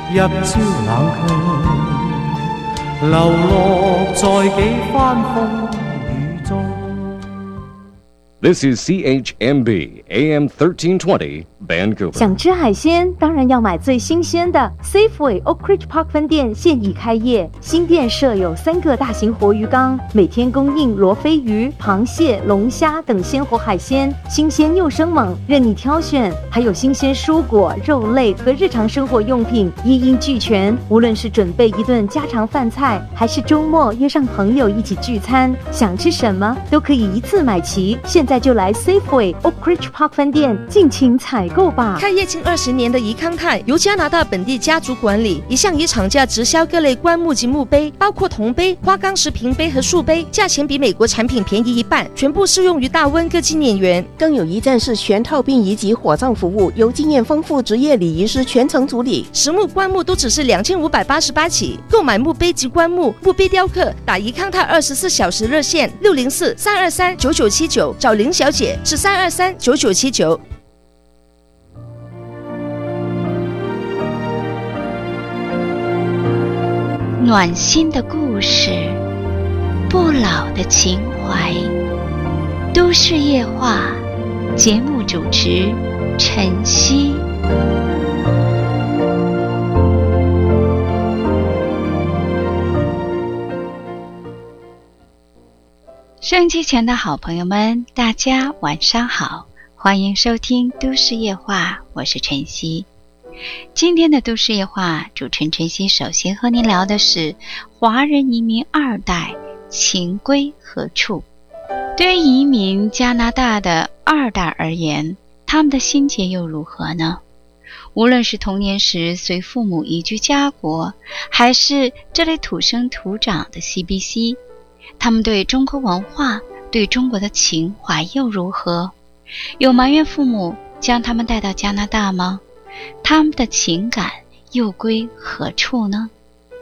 一朝冷卻，流落在幾番風雨中。 This is CHMB AM 1320 Vancouver。 想吃海鲜，当然要买最新鲜的。Safeway Oak Ridge Park 分店现已开业，新店设有3个大型活鱼缸，每天供应罗非鱼、螃蟹、龙虾等鲜活海鲜，新鲜又生猛，任你挑选。还有新鲜蔬果、肉类和日常生活用品，一应俱全。无论是准备一顿家常饭菜，还是周末约上朋友一起聚餐，想吃什么都可以一次买齐。现在就来 Safeway Oak Ridge Park 分店尽情采购吧。 开业近20年的怡康泰由加拿大本地家族管理，一向以厂价直销各类棺木及墓碑，包括铜碑、花岗石瓶碑和树碑，价钱比美国产品便宜一半，全部适用于大温各纪念园。 更有一站式全套殡仪及火葬服务，由经验丰富职业礼仪师全程处理。 实木棺木都只是2588起，购买墓碑及棺木、墓碑雕刻，打怡康泰24小时热线604-323-9979，找林小姐是323-9979。 暖心的故事，不老的情怀。都市夜话，节目主持晨曦。收音机前的好朋友们，大家晚上好，欢迎收听都市夜话，我是晨曦。今天的都市夜话，主持人晨曦首先和您聊的是华人移民2代情归何处。对于移民加拿大的2代而言，他们的心结又如何呢？无论是童年时随父母移居家国，还是这里土生土长的 CBC， 他们对中国文化、对中国的情怀又如何？有埋怨父母将他们带到加拿大吗？他们的情感又归何处呢？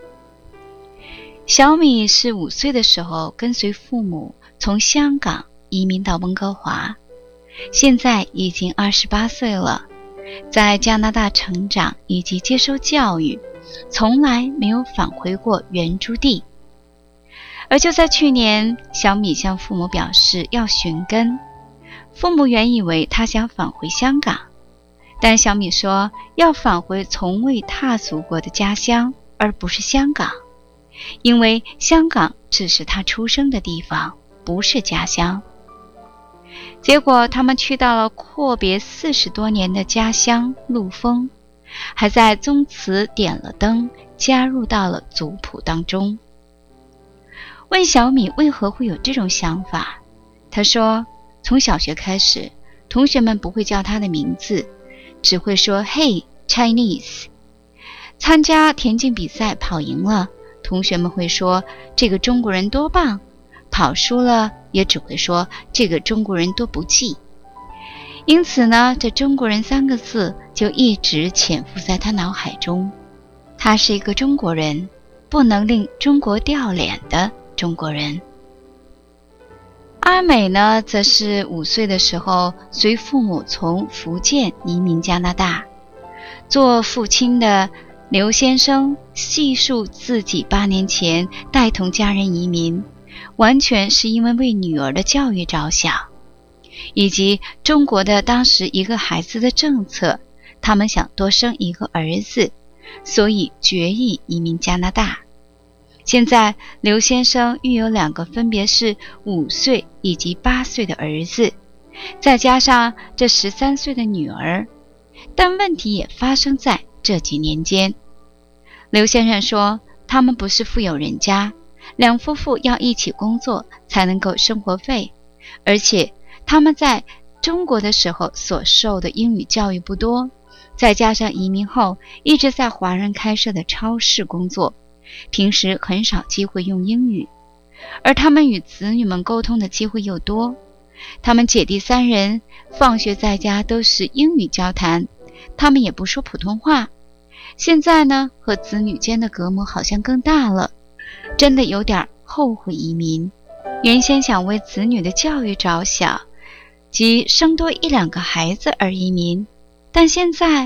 小米是5岁的时候跟随父母从香港移民到温哥华，现在已经28岁了，在加拿大成长以及接受教育，从来没有返回过原住地。而就在去年，小米向父母表示要寻根，父母原以为他想返回香港，但小米说要返回从未踏足过的家乡，而不是香港，因为香港只是他出生的地方，不是家乡。结果他们去到了阔别40多年的家乡陆丰，还在宗祠点了灯，加入到了族谱当中。问小米为何会有这种想法，他说从小学开始，同学们不会叫他的名字，只会说 Hey Chinese。 参加田径比赛跑赢了，同学们会说这个中国人多棒，跑输了也只会说这个中国人多不济。因此呢，这中国人3个字就一直潜伏在他脑海中。他是一个中国人，不能令中国掉脸的中国人。阿美呢，则是5岁的时候随父母从福建移民加拿大。做父亲的刘先生细述自己8年前带同家人移民，完全是因为女儿的教育着想，以及中国的当时一个孩子的政策，他们想多生一个儿子，所以决意移民加拿大。现在刘先生育有2个分别是5岁以及8岁的儿子，再加上这13岁的女儿，但问题也发生在这几年间。刘先生说他们不是富有人家，2夫妇要一起工作才能够生活费，而且他们在中国的时候所受的英语教育不多，再加上移民后一直在华人开设的超市工作，平时很少机会用英语，而他们与子女们沟通的机会又多。他们姐弟3人放学在家都是英语交谈，他们也不说普通话。现在呢，和子女间的隔膜好像更大了，真的有点后悔移民。原先想为子女的教育着想，即生多1-2个孩子而移民，但现在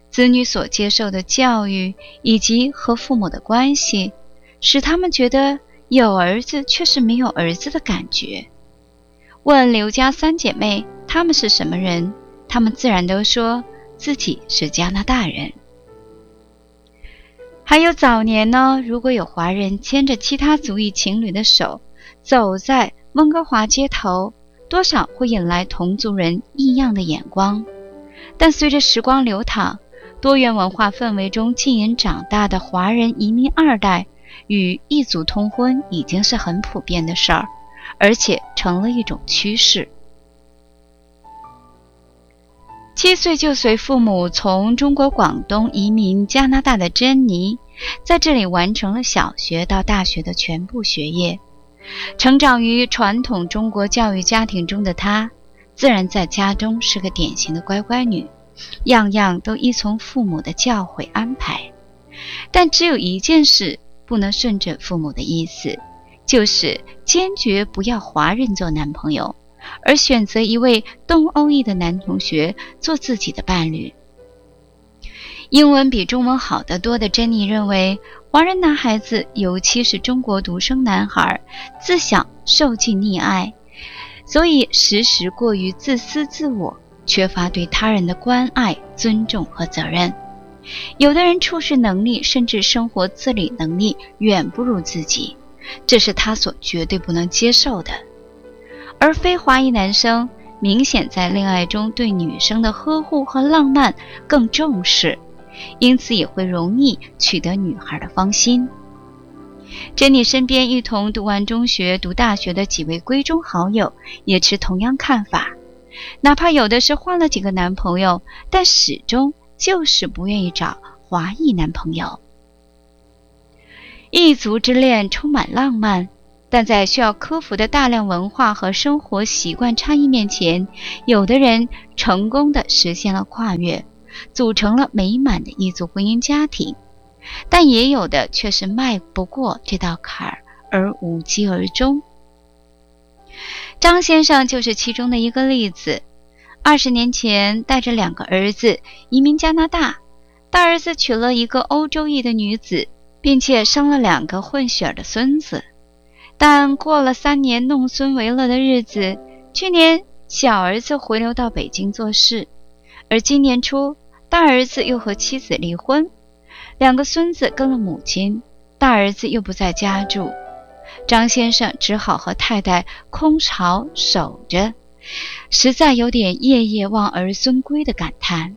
子女所接受的教育以及和父母的关系，使他们觉得有儿子却是没有儿子的感觉。问刘家三姐妹她们是什么人，她们自然都说自己是加拿大人。还有早年呢，如果有华人牵着其他族裔情侣的手走在温哥华街头，多少会引来同族人异样的眼光。但随着时光流淌，多元文化氛围中浸淫长大的华人移民二代与异族通婚已经是很普遍的事儿，而且成了一种趋势。7岁就随父母从中国广东移民加拿大的珍妮，在这里完成了小学到大学的全部学业。成长于传统中国教育家庭中的她，自然在家中是个典型的乖乖女，样样都依从父母的教诲安排。但只有一件事不能顺着父母的意思，就是坚决不要华人做男朋友，而选择一位东欧裔的男同学做自己的伴侣。英文比中文好得多的珍妮认为，华人男孩子，尤其是中国独生男孩，自小受尽溺爱，所以时时过于自私自我，缺乏对他人的关爱、尊重和责任。有的人处事能力甚至生活自理能力远不如自己，这是他所绝对不能接受的。而非华裔男生明显在恋爱中对女生的呵护和浪漫更重视，因此也会容易取得女孩的芳心。珍妮身边一同读完中学、读大学的几位闺中好友也持同样看法，哪怕有的是换了几个男朋友，但始终就是不愿意找华裔男朋友。异族之恋充满浪漫，但在需要克服的大量文化和生活习惯差异面前，有的人成功地实现了跨越，组成了美满的异族婚姻家庭，但也有的却是迈不过这道坎儿而无疾而终。张先生就是其中的一个例子。20年前带着2个儿子移民加拿大，大儿子娶了一个欧洲裔的女子，并且生了2个混血的孙子。但过了3年弄孙为乐的日子，去年小儿子回流到北京做事，而今年初大儿子又和妻子离婚，2个孙子跟了母亲，大儿子又不在家住，张先生只好和太太空巢守着，实在有点夜夜望儿孙归的感叹。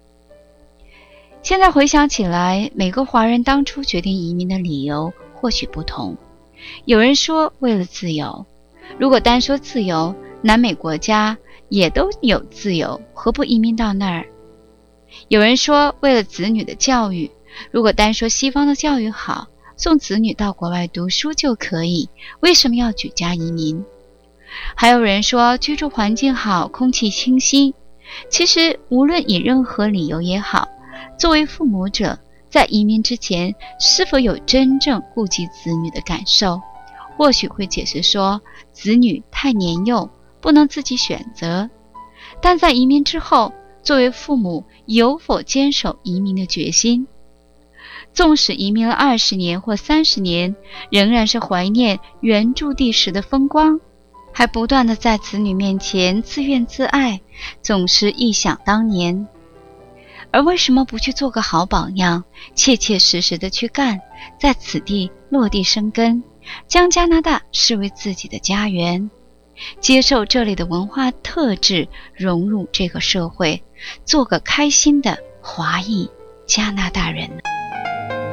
现在回想起来，每个华人当初决定移民的理由或许不同。有人说为了自由，如果单说自由，南美国家也都有自由，何不移民到那儿？有人说为了子女的教育，如果单说西方的教育好，送子女到国外读书就可以，为什么要举家移民？还有人说居住环境好，空气清新。其实无论以任何理由也好，作为父母者，在移民之前是否有真正顾及子女的感受？或许会解释说子女太年幼，不能自己选择。但在移民之后，作为父母有否坚守移民的决心？纵使移民了20年或30年，仍然是怀念原住地时的风光，还不断地在子女面前自怨自艾，总是忆想当年。而为什么不去做个好榜样，切切实实地去干，在此地落地生根，将加拿大视为自己的家园，接受这里的文化特质，融入这个社会，做个开心的华裔加拿大人呢？